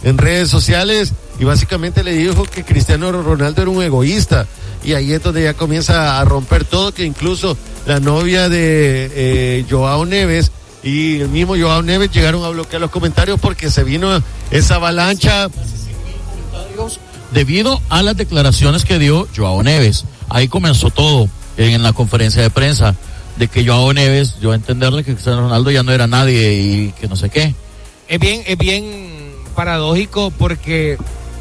en redes sociales y básicamente le dijo que Cristiano Ronaldo era un egoísta. Y ahí es donde ya comienza a romper todo, que incluso la novia de Joao Neves y el mismo Joao Neves llegaron a bloquear los comentarios porque se vino esa avalancha debido a las declaraciones que dio Joao Neves. Ahí comenzó todo en la conferencia de prensa, de que Joao Neves, yo a entenderle que Cristiano Ronaldo ya no era nadie y que no sé qué. Es bien paradójico porque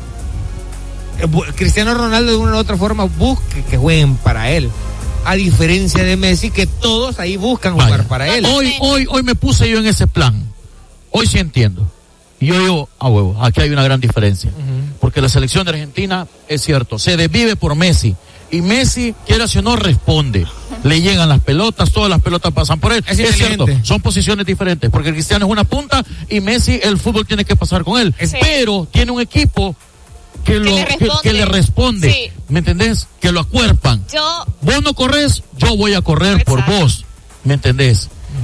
Cristiano Ronaldo de una u otra forma busca que jueguen para él, a diferencia de Messi, que todos ahí buscan jugar para él. Hoy me puse yo en ese plan. Hoy sí entiendo. Y yo digo, huevo, aquí hay una gran diferencia. Porque la selección de Argentina, es cierto, se desvive por Messi. Y Messi, quiera si o no, responde. Le llegan las pelotas, todas las pelotas pasan por él. Es cierto, son posiciones diferentes. Porque el Cristiano es una punta y Messi, el fútbol tiene que pasar con él. Sí. Pero tiene un equipo que le responde, sí. ¿Me entendés? Que lo acuerpan. Vos no corres, yo voy a correr por vos, ¿me entendés?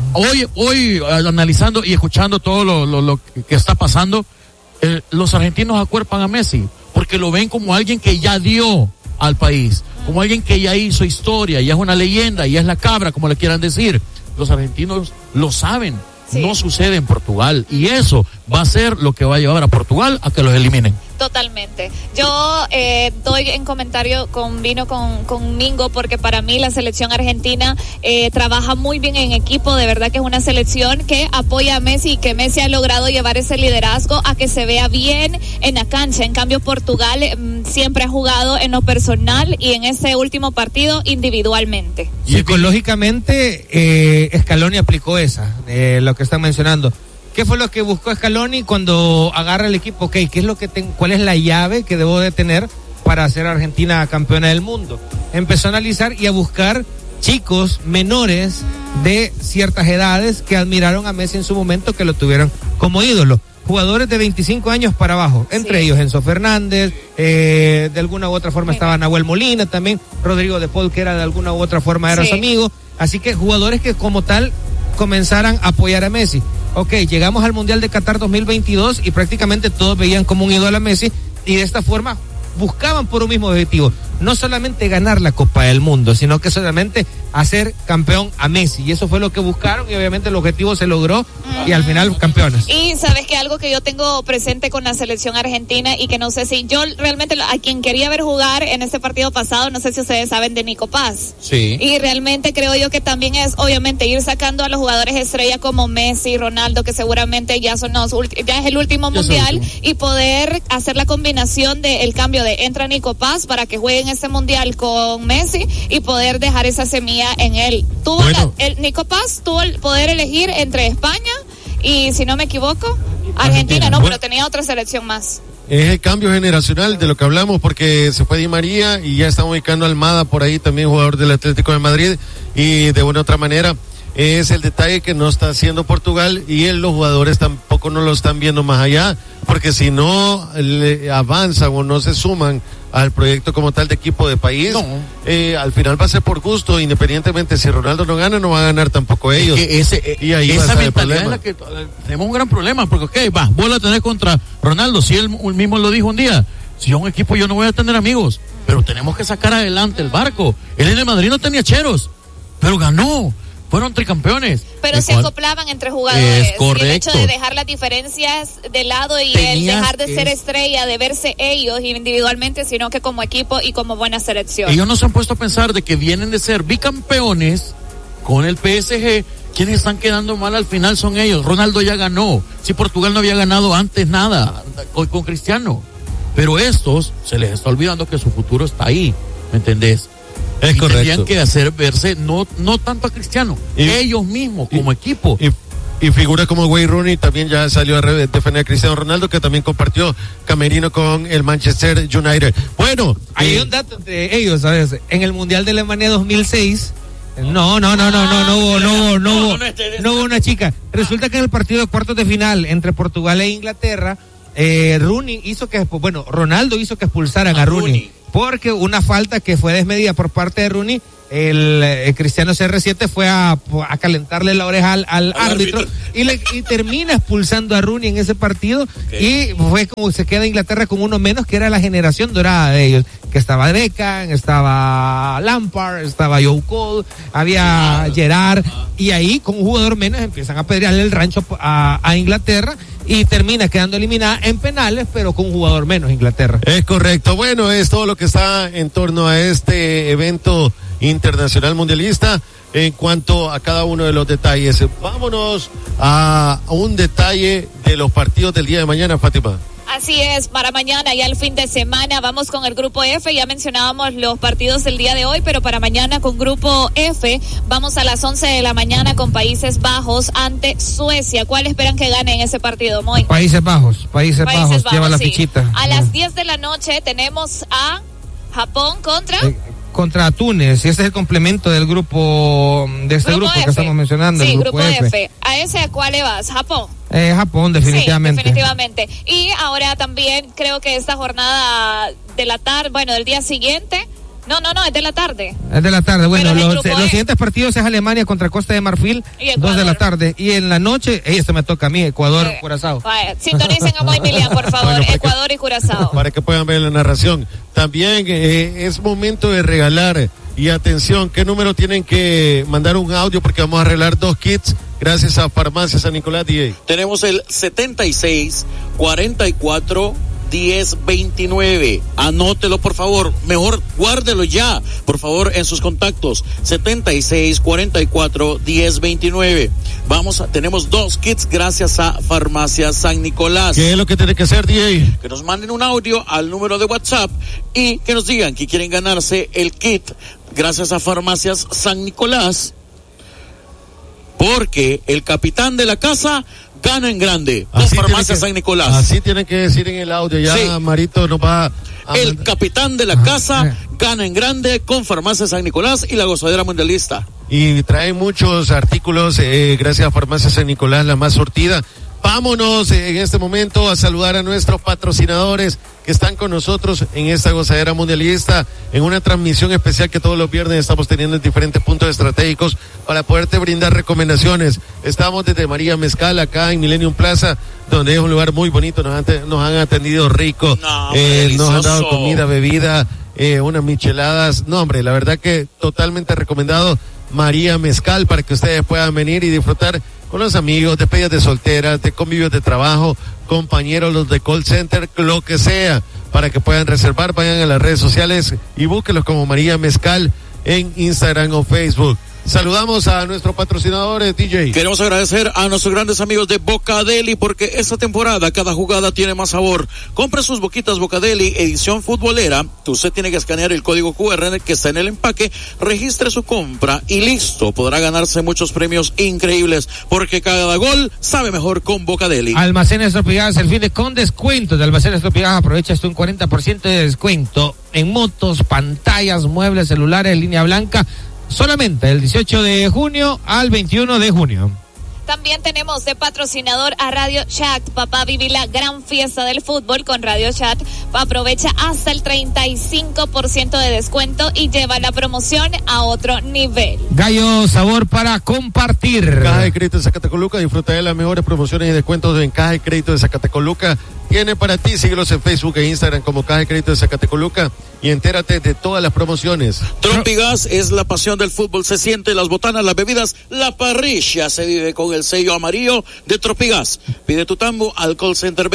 Hoy analizando y escuchando todo lo que está pasando, los argentinos acuerpan a Messi, porque lo ven como alguien que ya dio al país, como alguien que ya hizo historia, ya es una leyenda, ya es la cabra, como le quieran decir. Los argentinos lo saben. Sí. No sucede en Portugal y eso va a ser lo que va a llevar a Portugal a que los eliminen. Totalmente. Yo doy en comentario vino con Mingo, porque para mí la selección argentina trabaja muy bien en equipo. De verdad que es una selección que apoya a Messi y que Messi ha logrado llevar ese liderazgo a que se vea bien en la cancha. En cambio Portugal siempre ha jugado en lo personal y en ese último partido individualmente. Psicológicamente Scaloni aplicó lo que están mencionando. ¿Qué fue lo que buscó Scaloni cuando agarra el equipo? ¿Qué es lo que cuál es la llave que debo de tener para hacer a Argentina campeona del mundo? Empezó a analizar y a buscar chicos menores de ciertas edades que admiraron a Messi en su momento, que lo tuvieron como ídolo. Jugadores de 25 años para abajo, entre ellos Enzo Fernández, de alguna u otra forma estaba Nahuel Molina también, Rodrigo de Paul, que era de alguna u otra forma era su amigo. Así que jugadores que como tal comenzaran a apoyar a Messi. Llegamos al Mundial de Qatar 2022 y prácticamente todos veían como un ídolo a Messi, y de esta forma buscaban por un mismo objetivo, no solamente ganar la Copa del Mundo, sino que solamente hacer campeón a Messi, y eso fue lo que buscaron y obviamente el objetivo se logró y al final campeones. Y sabes que algo que yo tengo presente con la selección argentina y que no sé si yo realmente a quien quería ver jugar en este partido pasado, no sé si ustedes saben de Nico Paz. Sí. Y realmente creo yo que también es obviamente ir sacando a los jugadores estrella como Messi, Ronaldo, que seguramente ya es el último mundial, y poder hacer la combinación del cambio de entra Nico Paz para que jueguen este mundial con Messi y poder dejar esa semilla en él. Nico Paz tuvo el poder elegir entre España y, si no me equivoco, Argentina, pero tenía otra selección más. Es el cambio generacional de lo que hablamos, porque se fue Di María y ya están ubicando a Almada por ahí, también jugador del Atlético de Madrid, y de una u otra manera es el detalle que no está haciendo Portugal, y los jugadores tampoco no lo están viendo más allá, porque si no avanzan o no se suman al proyecto como tal de equipo de país, al final va a ser por gusto, independientemente si Ronaldo no gana, no va a ganar tampoco ellos. Y ahí esa mentalidad es la que tenemos un gran problema, porque vos la tenés contra Ronaldo, si él mismo lo dijo un día, si yo un equipo yo no voy a tener amigos, pero tenemos que sacar adelante el barco. Él en el Madrid no tenía cheros, pero ganó. Fueron tricampeones. Pero se acoplaban entre jugadores. Correcto. Y el hecho de dejar las diferencias de lado y el dejar de ser estrella, de verse ellos individualmente, sino que como equipo y como buena selección. Ellos nos han puesto a pensar de que vienen de ser bicampeones con el PSG. Quienes están quedando mal al final son ellos. Ronaldo ya ganó. Si Portugal no había ganado antes nada con Cristiano. Pero estos se les está olvidando que su futuro está ahí. ¿Me entendés? Es correcto. Tendrían que hacer verse no tanto a Cristiano, ellos mismos como equipo. Y figuras como Wayne Rooney también ya salió a defender a Cristiano Ronaldo, que también compartió camerino con el Manchester United. Bueno, hay un dato entre ellos, ¿sabes? En el Mundial de Alemania 2006 no hubo una chica. Resulta que en el partido de cuartos de final entre Portugal e Inglaterra, Ronaldo hizo que expulsaran a Rooney. Porque una falta que fue desmedida por parte de Rooney el Cristiano CR7 fue a calentarle la oreja al árbitro y termina expulsando a Rooney en ese partido. Y fue como se queda Inglaterra con uno menos, que era la generación dorada de ellos, que estaba Beckham, estaba Lampard, estaba Joe Cole, había Gerrard, y ahí con un jugador menos empiezan a pedrearle el rancho a Inglaterra y termina quedando eliminada en penales, pero con un jugador menos Inglaterra. Es correcto. Bueno, es todo lo que está en torno a este evento internacional mundialista en cuanto a cada uno de los detalles. Vámonos a un detalle de los partidos del día de mañana, Fátima. Así es, para mañana ya el fin de semana vamos con el grupo F, ya mencionábamos los partidos del día de hoy, pero para mañana con grupo F vamos a las 11 de la mañana con Países Bajos ante Suecia. ¿Cuál esperan que gane en ese partido, Moy? Países Bajos, lleva la fichita. A las 10 de la noche tenemos a Japón contra Túnez, y ese es el complemento del grupo, de este grupo F. que estamos mencionando. Sí, el grupo F. ¿A ese a cuál le vas? ¿Japón? Japón, definitivamente. Sí, definitivamente. Y ahora también creo que esta jornada de la tarde, del día siguiente. No, es de la tarde. Es de la tarde. Bueno, los siguientes partidos es Alemania contra Costa de Marfil, 2 de la tarde. Y en la noche, esto me toca a mí, Ecuador, Curazao. Sintonicen a Moy Milian, por favor, Ecuador y Curazao. Para que puedan ver la narración. También es momento de regalar. Y atención, ¿qué número tienen que mandar un audio? Porque vamos a arreglar 2 kits gracias a Farmacia San Nicolás DJ. Tenemos el 76-44-1029. Anótelo, por favor. Mejor guárdelo ya, por favor, en sus contactos. 76-44-1029. Tenemos 2 kits gracias a Farmacia San Nicolás. ¿Qué es lo que tiene que hacer, DJ? Que nos manden un audio al número de WhatsApp y que nos digan que quieren ganarse el kit gracias a Farmacias San Nicolás, porque el capitán de la casa gana en grande con Farmacias San Nicolás. Así tienen que decir en el audio. Ya sí. Marito nos va el capitán de la casa gana en grande con Farmacias San Nicolás y la gozadera mundialista. Y trae muchos artículos gracias a Farmacias San Nicolás, la más surtida. Vámonos en este momento a saludar a nuestros patrocinadores que están con nosotros en esta gozadera mundialista, en una transmisión especial que todos los viernes estamos teniendo en diferentes puntos estratégicos para poderte brindar recomendaciones. Estamos desde María Mezcal, acá en Millennium Plaza, donde es un lugar muy bonito, nos han atendido rico, nos han dado comida, bebida, unas micheladas. No, hombre, la verdad que totalmente recomendado María Mezcal para que ustedes puedan venir y disfrutar con los amigos, despedidas de solteras, de convivios de trabajo, compañeros, los de call center, lo que sea, para que puedan reservar. Vayan a las redes sociales y búsquenlos como María Mezcal en Instagram o Facebook. Saludamos a nuestros patrocinadores, DJ. Queremos agradecer a nuestros grandes amigos de Bocadeli, porque esta temporada cada jugada tiene más sabor. Compre sus boquitas Bocadeli edición futbolera. Usted tiene que escanear el código QR que está en el empaque, registre su compra y listo. Podrá ganarse muchos premios increíbles, porque cada gol sabe mejor con Bocadeli. Almacenes Tropigas, el fin de con descuentos de Almacenes Tropigas. Aprovecha hasta un 40% de descuento en motos, pantallas, muebles, celulares, línea blanca. Solamente del 18 de junio al 21 de junio. También tenemos de patrocinador a Radio Chat. Papá, viví la gran fiesta del fútbol con Radio Chat. Aprovecha hasta el 35% de descuento y lleva la promoción a otro nivel. Gallo, sabor para compartir. Caja de Crédito de Zacatecoluca, disfruta de las mejores promociones y descuentos en Caja de Crédito de Zacatecoluca. Tiene para ti, síguelos en Facebook e Instagram como Caja de Crédito de Zacatecoluca y entérate de todas las promociones. Tropigas es la pasión del fútbol, se siente las botanas, las bebidas, la parrilla se vive con el sello amarillo de Tropigas. Pide tu tambo al call center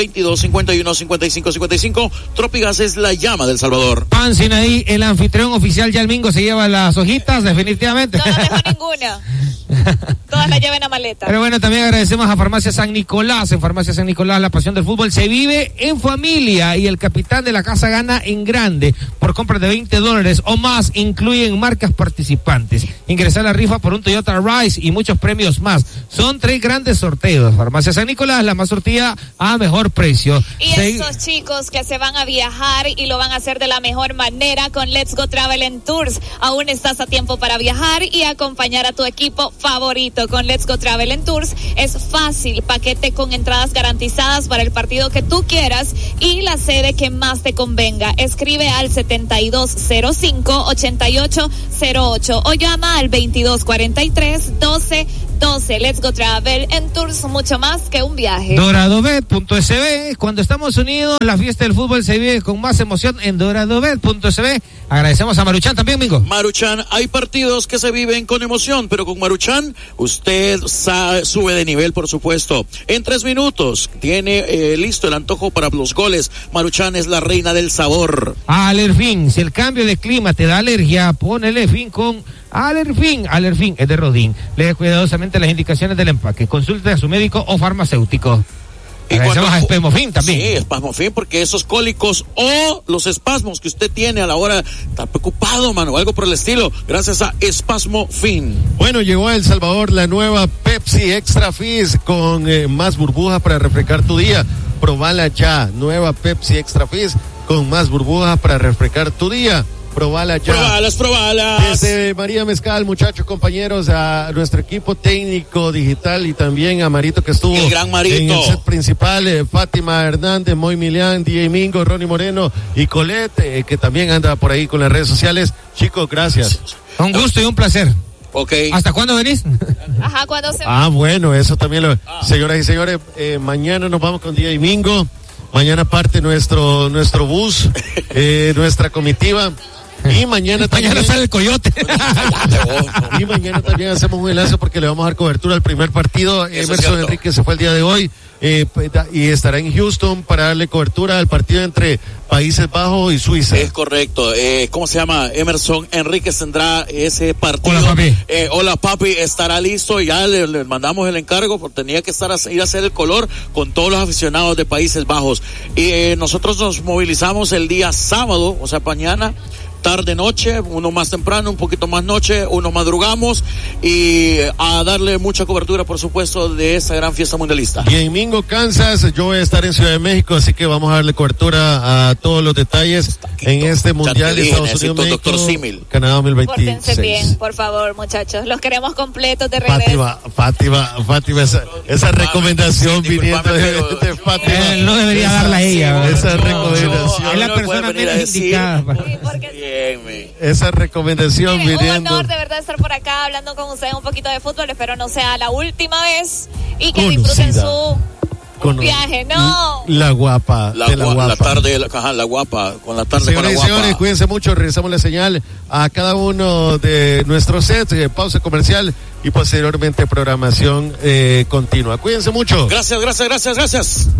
2251-5555. Tropigas es la llama del Salvador. Pan Sinaí, el anfitrión oficial, ya el Mingo se lleva las hojitas, definitivamente. No dejó ninguna. Todas las llevan a maleta. Pero bueno, también agradecemos a Farmacia San Nicolás. En Farmacia San Nicolás la pasión del fútbol se vive en familia y el capitán de la casa gana en grande. Por compra de $20 o más, incluyen marcas participantes. Ingresa a la rifa por un Toyota Rise y muchos premios más. Son 3 grandes sorteos. Farmacia San Nicolás, la más surtida a mejor precio. Y estos chicos que se van a viajar y lo van a hacer de la mejor manera con Let's Go Travel and Tours. Aún estás a tiempo para viajar y acompañar a tu equipo favorito con Let's Go Travel and Tours. Es fácil, paquete con entradas garantizadas para el partido que tú quieras y la sede que más te convenga. Escribe al 7205-8808 o llama al 2243-1212. Let's Go Travel and Tours, mucho más que un viaje. DoradoBet.sb, cuando estamos unidos, la fiesta del fútbol se vive con más emoción en DoradoBet.sb. Agradecemos a Maruchan también, Mingo. Maruchan, hay partidos que se viven con emoción, pero con Maruchan usted sube de nivel, por supuesto. En 3 minutos tiene listo el antojo para los goles. Maruchan es la reina del sabor. Alerfin, si el cambio de clima te da alergia, ponele fin con Alerfin. Alerfin es de Rodin. Lee cuidadosamente las indicaciones del empaque. Consulte a su médico o farmacéutico. Agradecemos a Espasmofin también. Sí, Espasmofin, porque esos cólicos o los espasmos que usted tiene a la hora de estar preocupado, mano, o algo por el estilo, gracias a Espasmofin. Bueno, llegó a El Salvador la nueva Pepsi Extra Fizz con más burbujas para refrescar tu día. Probala ya, nueva Pepsi Extra Fizz con más burbujas para refrescar tu día. Probala ya. Probalas. Desde María Mezcal, muchachos, compañeros, a nuestro equipo técnico digital y también a Marito que estuvo el gran Marito en el set principal, Fátima Hernández, Moy Milián, DJ Mingo, Ronnie Moreno y Colette, que también anda por ahí con las redes sociales. Chicos, gracias. Un gusto y un placer. Okay. ¿Hasta cuándo venís? Ajá, ¿cuándo se va? Bueno, eso también lo... Señoras y señores, mañana nos vamos con DJ Mingo. Mañana parte nuestro bus, nuestra comitiva. Y mañana sale el coyote. Y mañana también hacemos un enlace porque le vamos a dar cobertura al primer partido. Emerson Enrique se fue el día de hoy y estará en Houston para darle cobertura al partido entre Países Bajos y Suiza. Es correcto. ¿Cómo se llama? Emerson Enrique tendrá ese partido. Hola, papi. Hola, papi. Estará listo. Ya le mandamos el encargo porque tenía que ir a hacer el color con todos los aficionados de Países Bajos. Y nosotros nos movilizamos el día sábado, o sea, mañana. Tarde, noche, uno más temprano, un poquito más noche, uno madrugamos y a darle mucha cobertura, por supuesto, de esa gran fiesta mundialista. Y en Mingo, Kansas, yo voy a estar en Ciudad de México, así que vamos a darle cobertura a todos los detalles en este mundial de Estados Unidos, México, Canadá 2026. Pórtense bien, por favor, muchachos, los queremos completos de regreso. Fátima, esa recomendación viniendo de Fátima. No debería darla a ella. Esa recomendación. Es la persona menos indicada. Esa recomendación viniendo. Un honor de verdad estar por acá hablando con ustedes un poquito de fútbol. Espero no sea la última vez y que disfruten su viaje. No, la guapa. La tarde, la guapa. Con la tarde, señores, con la guapa. Señores, cuídense mucho. Regresamos la señal a cada uno de nuestros sets. Pausa comercial y posteriormente programación continua. Cuídense mucho. Gracias.